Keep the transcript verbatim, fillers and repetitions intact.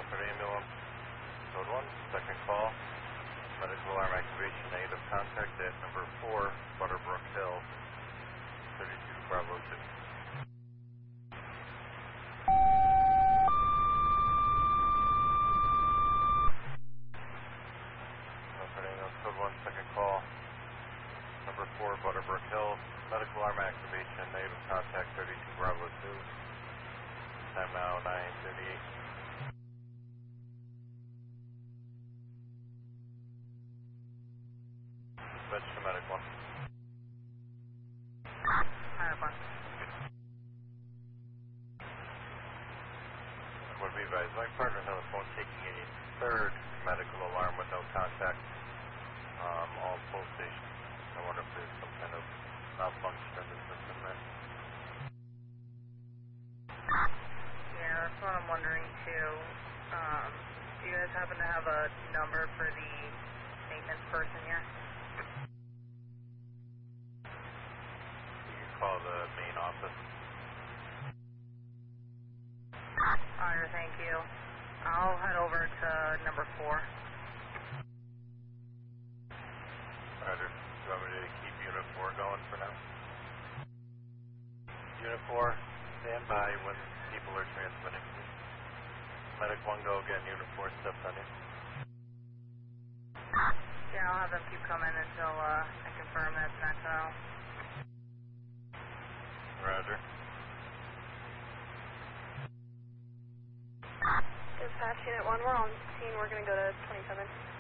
Milford Ambulance, code one, second call. Medical alarm activation, negative contact at number four, Butterbrook Hill, thirty-two Bravo two. Milford Ambulance, code one, second call. Number four, Butterbrook Hill, medical alarm activation, negative contact, thirty-two Bravo two. Time now, nine thirty-eight. Dispatch to medic one. Medic one. Would be advised, my partner's on the phone taking a third medical alarm with no contact, um, all full stations. I wonder if there's some kind of malfunction in the system there. Yeah, that's what I'm wondering too. Um, do you guys happen to have a number for the maintenance person here? You can call the main office. Alright, thank you. I'll head over to number four. Roger. Do you want me to keep Unit four going for now? Unit four, stand by when people are transmitting. Medic one, go again. Unit four steps on in. Yeah, I'll have them keep coming until uh, I confirm that's not so. Roger. Dispatch Unit one, we're on scene. We're going to go to twenty-seven.